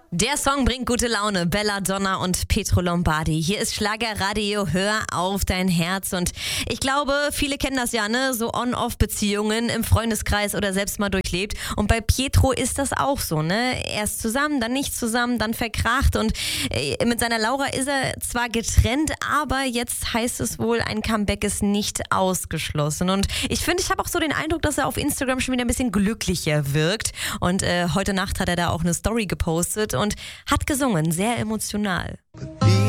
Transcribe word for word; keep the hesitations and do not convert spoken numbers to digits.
Der Song bringt gute Laune. Belladonna und Pietro Lombardi. Hier ist Schlagerradio. Hör auf dein Herz. Und ich glaube, viele kennen das ja, ne? So On-Off-Beziehungen im Freundeskreis oder selbst mal durchlebt. Und bei Pietro ist das auch so, ne? Erst zusammen, dann nicht zusammen, dann verkracht. Und äh, mit seiner Laura ist er zwar getrennt, aber jetzt heißt es wohl, ein Comeback ist nicht ausgeschlossen. Und ich finde, ich habe auch so den Eindruck, dass er auf Instagram schon wieder ein bisschen glücklicher wirkt. Und äh, heute Nacht hat er da auch eine Story gepostet und hat gesungen, sehr emotional.